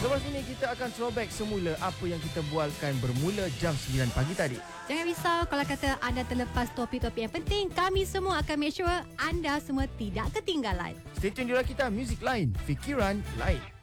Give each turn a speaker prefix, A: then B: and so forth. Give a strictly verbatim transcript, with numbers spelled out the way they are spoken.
A: Selepas ini kita akan throwback semula apa yang kita bualkan bermula jam sembilan pagi tadi.
B: Jangan risau kalau kata anda terlepas topik-topik yang penting. Kami semua akan make sure anda semua tidak ketinggalan.
A: Stay tune di Rakita Music Lain, Fikiran Lain.